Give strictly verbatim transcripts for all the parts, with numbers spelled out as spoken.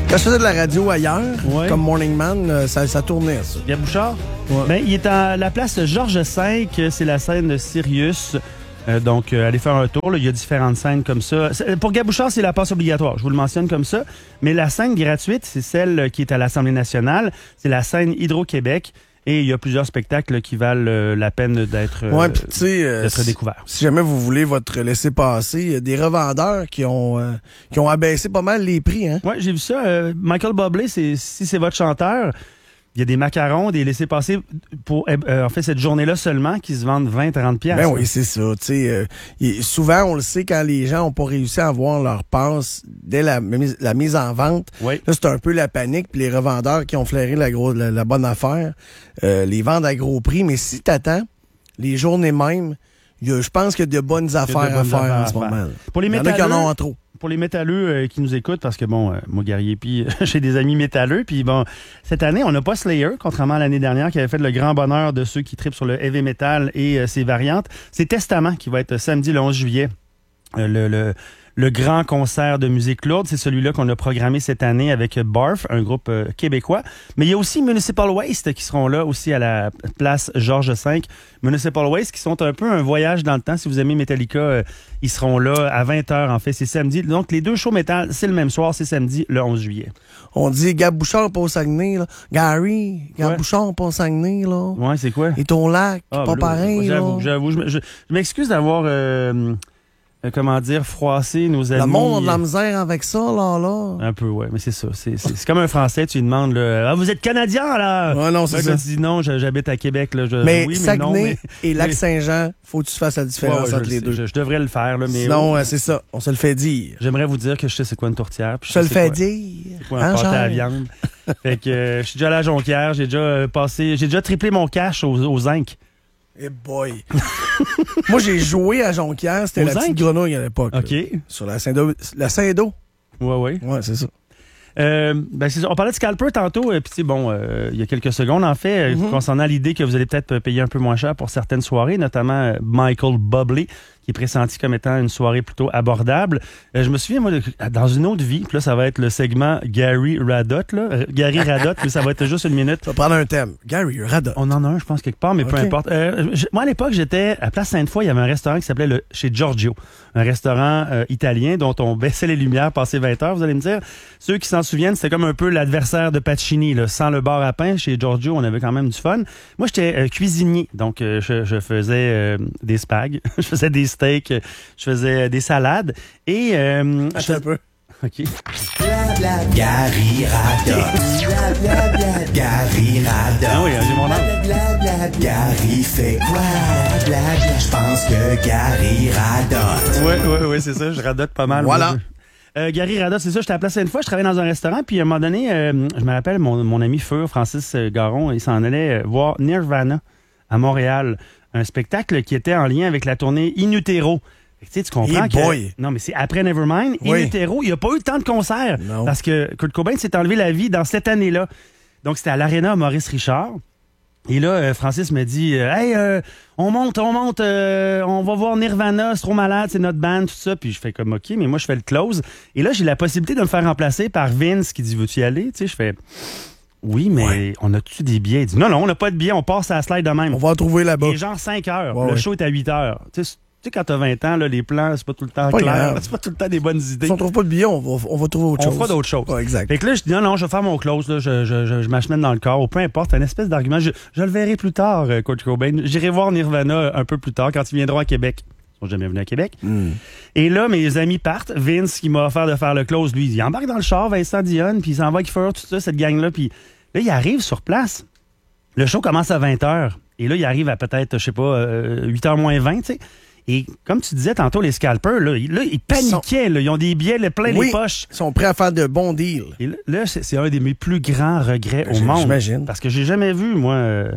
Quand je faisais de la radio ailleurs, ouais. comme Morning Man, ça, ça tournait, ça. Gab Bouchard? Ouais. Ben, il est à la place Georges cinq, c'est la scène de Sirius. Euh, donc, euh, allez faire un tour. Là. Il y a différentes scènes comme ça. Pour Gab Bouchard, c'est la passe obligatoire. Je vous le mentionne comme ça. Mais la scène gratuite, c'est celle qui est à l'Assemblée nationale. C'est la scène Hydro-Québec. Et il y a plusieurs spectacles là, qui valent euh, la peine d'être, ouais, euh, pis, euh, d'être découverts. Si jamais vous voulez votre laisser-passer, il y a des revendeurs qui ont, euh, qui ont abaissé pas mal les prix. Hein? Oui, j'ai vu ça. Euh, Michael Bublé, c'est, si c'est votre chanteur, il y a des macarons, des laissés-passer pour euh, en fait cette journée-là seulement qui se vendent vingt à trente piastres. Ben oui, c'est ça. Euh, souvent, on le sait, quand les gens n'ont pas réussi à avoir leur passe dès la, la mise en vente, oui. Là, c'est un peu la panique. Puis les revendeurs qui ont flairé la, gros, la, la bonne affaire, euh, les vendent à gros prix. Mais si t'attends, les journées même, je pense qu'il y a de bonnes affaires de bonnes à faire affaires en ce moment. Pour les il y en a qui en ont en trop. Pour les métalleux euh, qui nous écoutent, parce que bon, euh, moi, Guerrier, puis j'ai des amis métalleux, puis bon, cette année, on n'a pas Slayer, contrairement à l'année dernière, qui avait fait le grand bonheur de ceux qui tripent sur le heavy metal et euh, ses variantes. C'est Testament qui va être samedi le onze juillet. Euh, le, le, le grand concert de musique lourde, c'est celui-là qu'on a programmé cette année avec Barf, un groupe euh, québécois. Mais il y a aussi Municipal Waste qui seront là aussi à la place Georges cinq. Municipal Waste qui sont un peu un voyage dans le temps. Si vous aimez Metallica, euh, ils seront là à vingt heures en fait. C'est samedi. Donc les deux shows métal, c'est le même soir. C'est samedi le onze juillet. On dit Gab Bouchard pas au Saguenay. Là. Gary, Gab ouais. Bouchard pas au Saguenay. Là. Ouais, c'est quoi? Et ton lac, ah, pas là, pareil. J'avoue, là. j'avoue. Je, je, je m'excuse d'avoir... Euh, Euh, comment dire, froisser nos amis. Le monde a de la misère avec ça, là, là. Un peu, ouais, mais c'est ça. C'est, c'est, c'est comme un Français, tu lui demandes, là, ah, vous êtes Canadien, là? Ouais, non, c'est là, ça. Je dis non, j'habite à Québec, là. Je, mais oui, Saguenay mais non, mais, et Lac-Saint-Jean, faut que tu fasses la différence ouais, ouais, entre je les sais, deux. Je, je devrais le faire, là, mais. Sinon, oh, c'est ça. On se le fait dire. J'aimerais vous dire que je sais c'est quoi une tourtière. Puis je te le fais quoi, dire. C'est quoi un pâté à la viande. Fait que, euh, je suis déjà allé à Jonquière, j'ai déjà euh, passé, j'ai déjà triplé mon cash aux, aux zinc. Eh hey boy! Moi, j'ai joué à Jonquière. C'était la petite grenouille à l'époque. OK. Là, sur la Saint-Do. La Saint-Do. Ouais, ouais. Ouais, c'est ça. Euh, ben c'est ça. On parlait de Scalper tantôt, et puis bon, euh, il y a quelques secondes, en fait, mm-hmm. concernant l'idée que vous allez peut-être payer un peu moins cher pour certaines soirées, notamment euh, Michael Bublé, qui est pressenti comme étant une soirée plutôt abordable. Euh, je me souviens, moi, de, dans une autre vie, puis là, ça va être le segment Gary Radot, là. Euh, Gary Radot, mais ça va être juste une minute. Ça va prendre un thème. Gary Radot. On en a un, je pense, quelque part, mais okay. peu importe. Euh, je, moi, à l'époque, j'étais à Place Sainte-Foy, il y avait un restaurant qui s'appelait le chez Giorgio, un restaurant euh, italien dont on baissait les lumières passé vingt heures, vous allez me dire. Ceux qui s'en souviennent, c'était comme un peu l'adversaire de Pacini, là. Sans le bar à pain, chez Giorgio, on avait quand même du fun. Moi, j'étais euh, cuisinier, donc euh, je, je faisais euh, des spags, je faisais des steaks, je faisais des salades et... Euh, Attends je... un peu. OK. Bla bla Gary Radot. Bla bla bla Gary Radot. Ah oui, j'ai mon nom. Bla bla Gary fait quoi? Bla bla je pense que Gary radote. Oui, oui, oui, c'est ça, je radote pas mal. Voilà. Euh, Gary Radot, c'est ça, j'étais à Place Sainte-Foy, je travaillais dans un restaurant, puis à un moment donné, euh, je me rappelle, mon, mon ami Feu, Francis Garon, il s'en allait voir Nirvana à Montréal, un spectacle qui était en lien avec la tournée In Utero. Tu sais, tu comprends hey que... boy. Non, mais c'est après Nevermind. Oui. In Utero, il n'y a pas eu tant de concerts. Non. Parce que Kurt Cobain s'est enlevé la vie dans cette année-là. Donc, c'était à l'Arena Maurice Richard. Et là, euh, Francis me dit euh, « Hey, euh, on monte, on monte, euh, on va voir Nirvana, c'est trop malade, c'est notre band, tout ça. » Puis je fais comme « OK, mais moi, je fais le close. » Et là, j'ai la possibilité de me faire remplacer par Vince qui dit « Veux-tu y aller? » Tu sais, je fais « Oui, mais ouais. on a-tu des billets? » Il dit « Non, non, on n'a pas de billets, on passe à la slide de même. » On va en trouver là-bas. Et genre cinq heures. Ouais, le ouais. show est à huit heures. Tu sais, Tu sais, quand t'as vingt ans, là, les plans, c'est pas tout le temps pas clair. Grave. C'est pas tout le temps des bonnes idées. Si on trouve pas de billets, on va, on va trouver autre on chose. On fera d'autres choses. Ouais, exact. Fait que là, je dis non, non, je vais faire mon close, là, je, je, je, je m'achemine dans le corps, ou peu importe, un espèce d'argument. Je, je le verrai plus tard, Kurt Cobain. J'irai voir Nirvana un peu plus tard, quand ils viendront à Québec. Ils sont jamais venus à Québec. Mm. Et là, mes amis partent. Vince, qui m'a offert de faire le close, lui, il embarque dans le char, Vincent Dionne, puis il s'en va avec Fur, tout ça, cette gang-là. Puis là, il arrive sur place. Le show commence à vingt heures. Et là, il arrive à peut-être, je sais pas, euh, huit heures moins vingt, tu sais. Et comme tu disais tantôt, les scalpers, là, ils, là, ils paniquaient. Ils, sont... là, ils ont des billets là, plein oui, les poches. Ils sont prêts à faire de bons deals. Et là, là c'est, c'est un de mes plus grands regrets ben, au monde. J'imagine. Parce que j'ai jamais vu, moi... Euh...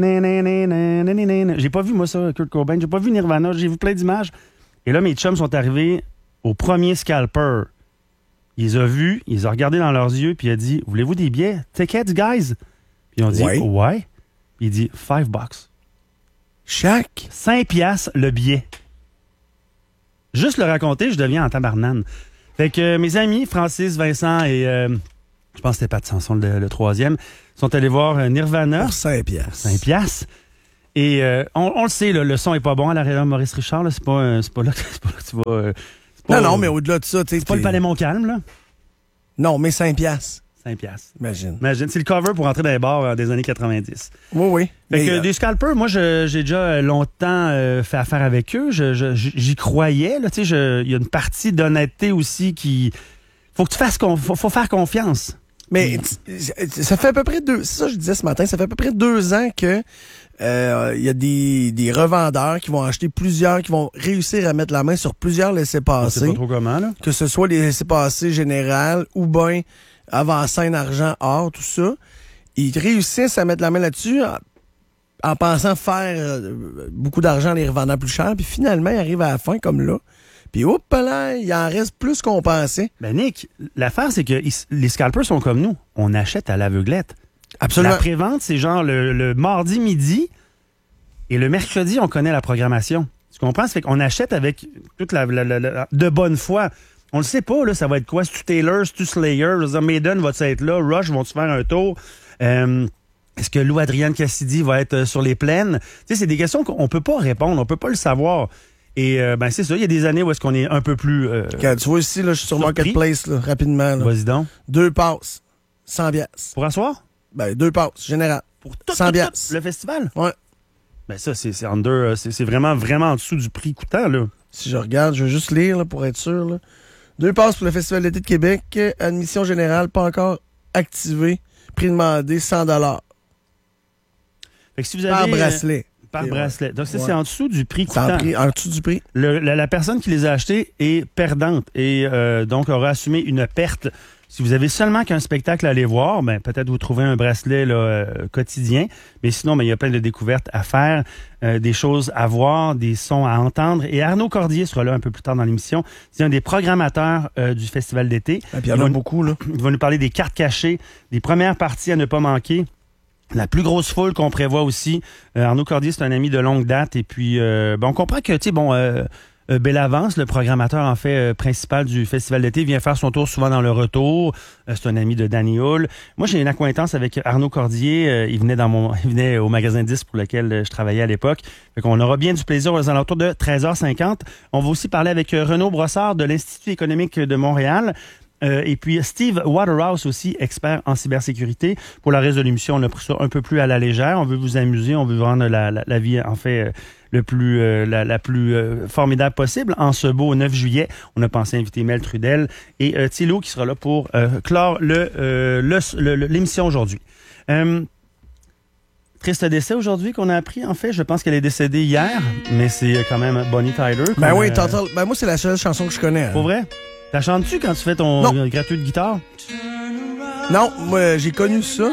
J'ai pas vu, moi, ça, Kurt Cobain. J'ai pas vu Nirvana. J'ai vu plein d'images. Et là, mes chums sont arrivés au premier scalper. Il les a vus, il les a regardés dans leurs yeux, puis il a dit, voulez-vous des billets? Tickets, guys? Puis ils ont dit, ouais. ouais. Il dit, five bucks. Chaque? Cinq piastres le billet. Juste le raconter, je deviens en tabarnane. Fait que euh, mes amis, Francis, Vincent et, euh, Je pense que c'était Pat Sanson le, le troisième. Ils sont allés voir euh, Nirvana. Pour cinq piastres. cinq piastres. Et euh, on, on le sait, là, le son est pas bon à l'arrière Maurice Richard. Là, c'est, pas, euh, c'est, pas là, c'est pas là que tu vas... Euh, non, pas, non, mais au-delà de ça... C'est pas le Palais Montcalm, là? Non, mais cinq piastres. cinq piastres. Imagine. Imagine. C'est le cover pour entrer dans les bars euh, des années quatre-vingt-dix. Oui, oui. Fait mais, que euh, des scalpers, moi, je, j'ai déjà longtemps euh, fait affaire avec eux. Je, je, j'y croyais. Là, tu sais, il y a une partie d'honnêteté aussi qui... Faut que tu fasses... Con... Faut, faut faire confiance. Mais ça fait à peu près deux... C'est ça que je disais ce matin. Ça fait à peu près deux ans que il euh, y a des, des revendeurs qui vont acheter plusieurs, qui vont réussir à mettre la main sur plusieurs laissez-passer. Je sais pas trop comment, là. Que ce soit les laissez-passer générales ou bien avant-scène, argent, or, tout ça. Ils réussissent à mettre la main là-dessus en, en pensant faire euh, beaucoup d'argent en les revendant plus cher. Puis finalement, ils arrivent à la fin comme là. Puis hop là, il en reste plus qu'on pensait. Ben Nick, l'affaire, c'est que ils, les scalpers sont comme nous. On achète à l'aveuglette. Absolument. La prévente, c'est genre le, le mardi midi et le mercredi, on connaît la programmation. Tu comprends? Ça fait qu'on achète avec toute la, la, la, la de bonne foi. On le sait pas, là, ça va être quoi? C'est-tu Taylor, c'est-tu Slayer? Je veux dire, Maiden va-tu être là? Rush vont-tu faire un tour? Euh, est-ce que Lou Adrienne Cassidy va être sur les plaines? Tu sais, c'est des questions qu'on peut pas répondre, on peut pas le savoir. Et euh, ben c'est ça, il y a des années où est-ce qu'on est un peu plus euh, Quand tu vois ici, là, je suis sur surpris. Marketplace, là, rapidement. Là. Vas-y donc. Deux passes, cent piastres. Pour asseoir? Ben, deux passes, général. Pour tout, cent tout, piastres. tout le festival? Ouais. Ben ça, c'est, c'est under, c'est, c'est vraiment, vraiment en dessous du prix coûtant, là. Si je regarde, je vais juste lire là, pour être sûr. Là. Deux passes pour le Festival d'été de Québec. Admission générale, pas encore activée. Prix demandé, cent dollars. Fait que si vous avez... Par bracelet. Euh, par Et bracelet. ouais. Donc ça, Ouais. c'est en dessous du prix C'est en, coûtant. prix, en dessous du prix. Le, la, la personne qui les a achetés est perdante et euh, donc aura assumé une perte. Si vous avez seulement qu'un spectacle à aller voir, ben, peut-être vous trouvez un bracelet là, euh, quotidien. Mais sinon, ben, il y a plein de découvertes à faire, euh, des choses à voir, des sons à entendre. Et Arnaud Cordier sera là un peu plus tard dans l'émission. C'est un des programmateurs euh, du Festival d'été. Et puis il y en a beaucoup, là. Il va nous parler des cartes cachées, des premières parties à ne pas manquer. La plus grosse foule qu'on prévoit aussi. Euh, Arnaud Cordier, c'est un ami de longue date. Et puis, euh, ben, on comprend que, tu sais, bon... Euh, Euh, Bellavance, le programmateur en fait euh, principal du Festival d'été, vient faire son tour souvent dans le retour. Euh, c'est un ami de Danny Hull. Moi, j'ai une accointance avec Arnaud Cordier. Euh, il venait dans mon, il venait au magasin dix pour lequel euh, je travaillais à l'époque. Fait qu'on aura bien du plaisir aux alentours de treize heures cinquante. On va aussi parler avec euh, Renaud Brossard de l'Institut économique de Montréal. Euh, et puis Steve Waterhouse aussi, expert en cybersécurité. Pour la reste de l'émission, on a pris ça un peu plus à la légère. On veut vous amuser, on veut vous rendre la, la, la vie, en fait, euh, le plus, euh, la, la plus euh, formidable possible. En ce beau neuf juillet, on a pensé inviter Mel Trudel et euh, Thilo qui sera là pour euh, clore le, euh, le, le, le, l'émission aujourd'hui. Euh, Triste décès aujourd'hui qu'on a appris. En fait, je pense qu'elle est décédée hier, mais c'est quand même Bonnie Tyler. Ben oui, euh, Total. Ben moi, c'est la seule chanson que je connais. Pour vrai? T'as chantes-tu quand tu fais ton Non. gratuit de guitare? Non, moi, j'ai connu ça.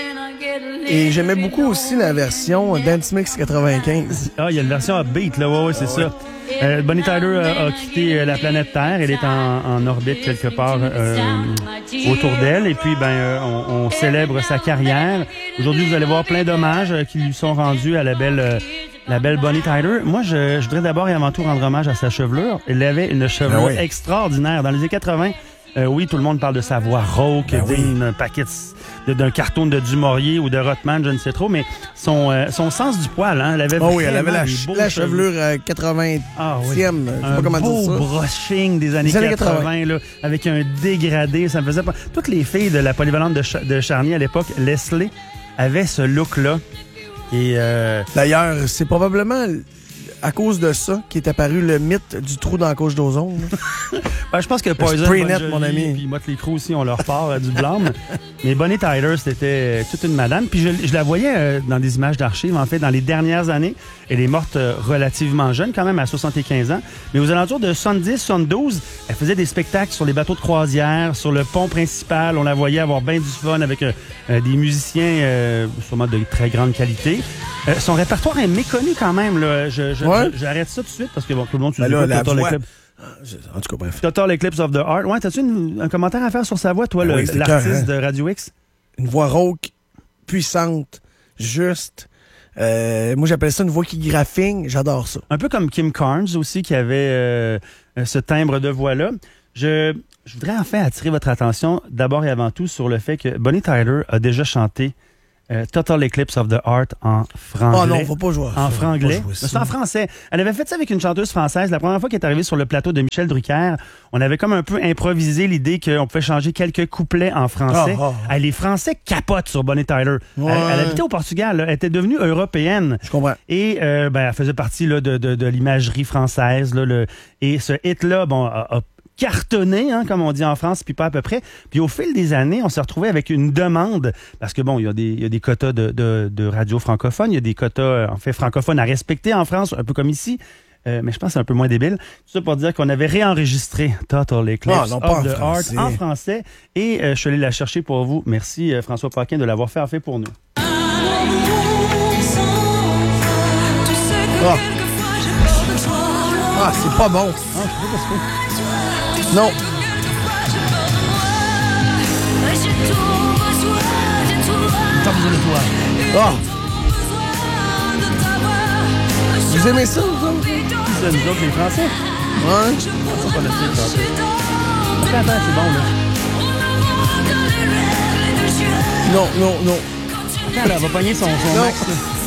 Et j'aimais beaucoup aussi la version Dance Mix quatre-vingt-quinze. Ah, il y a une version upbeat, là, ouais, ouais, c'est Ah, ça. Euh, Bonnie Tyler a, a quitté euh, la planète Terre. Elle est en, en orbite quelque part euh, autour d'elle. Et puis, ben, euh, on, on célèbre sa carrière. Aujourd'hui, vous allez voir plein d'hommages euh, qui lui sont rendus à la belle... Euh, La belle Bonnie Tyler. Moi, je, je voudrais d'abord et avant tout rendre hommage à sa chevelure. Elle avait une chevelure Ben oui. extraordinaire. Dans les années quatre-vingt, euh, oui, tout le monde parle de sa voix rauque, Ben oui. d'un paquet de- d'un cartoon de Dumouriez ou de Rothman, je ne sais trop, mais son, euh, son sens du poil, hein, elle avait Oh oui, elle avait vraiment la, des ch- beaux la cheveux. chevelure euh, quatre-vingtième. Ah oui. Je sais Un pas comment beau dire ça. brushing des années, Des années quatre-vingts, là, avec un dégradé. Ça me faisait pas... Toutes les filles de la polyvalente de, Cha- de Charny à l'époque, Leslie, avaient ce look-là. Et euh, D'ailleurs, c'est probablement à cause de ça qu'est apparu le mythe du trou dans la couche d'ozone. ben, je pense que Poison, spray Bon net, Jovi, mon ami. puis Motley Crue aussi, on leur part euh, du blâme. Mais Bonnie Tyler, c'était toute une madame. Puis je, je la voyais euh, dans des images d'archives, en fait, dans les dernières années. Elle est morte euh, relativement jeune, quand même, à soixante-quinze ans. Mais aux alentours de soixante-dix, soixante-douze, elle faisait des spectacles sur les bateaux de croisière, sur le pont principal. On la voyait avoir bien du fun avec euh, euh, des musiciens euh, sûrement de très grande qualité. Euh, son répertoire est méconnu quand même. Là. Je, je, Ouais. je- j'arrête ça tout de suite parce que bon, tout le monde se Ben dit là, pas la Total voix- Eclipse. En tout cas, bref. Total Eclipse of the Heart. Ouais, t'as-tu une- un commentaire à faire sur sa voix, toi, Ben le- oui, c'est l'artiste clair, de Radio X? Une voix rauque, puissante, juste. Euh, moi, j'appelle ça une voix qui graphine. J'adore ça. Un peu comme Kim Carnes aussi, qui avait euh, ce timbre de voix-là. Je, je voudrais enfin attirer votre attention d'abord et avant tout sur le fait que Bonnie Tyler a déjà chanté euh, Total Eclipse of the Heart en franglais. Oh non, faut pas jouer. En franglais. Faut pas jouer C'est en français. Elle avait fait ça avec une chanteuse française. La première fois qu'elle est arrivée sur le plateau de Michel Drucker, on avait comme un peu improvisé l'idée qu'on pouvait changer quelques couplets en français. Oh, oh, oh. Ah, les Français capotent sur Bonnie Tyler. Ouais. Elle, elle habitait au Portugal. Là. Elle était devenue européenne. Je comprends. Et euh, ben, elle faisait partie là, de, de, de l'imagerie française. Là, le... Et ce hit-là, bon, a, a cartonné, hein, comme on dit en France, puis pas à peu près. Puis au fil des années, on s'est retrouvé avec une demande, parce que bon, il y a des, il y a des quotas de, de, de radio francophone, il y a des quotas, en fait, francophones à respecter en France, un peu comme ici. Euh, mais je pense que c'est un peu moins débile. Tout ça pour dire qu'on avait réenregistré Total Eclipse Ah, non, pas of en the français. Heart en français. Et euh, je suis allé la chercher pour vous. Merci euh, François Paquin de l'avoir fait en fait pour nous. Ah. Ah, c'est pas bon. Ah, je sais pas ce que Non. Ah. Vous aimez ça, vous autres? c'est. Nous autres, les Français. Ouais. C'est pas notre truc, ça. Attends, attends, c'est bon, là. Non, non, non. Attends, là, elle va pogner son, son Non. max, là.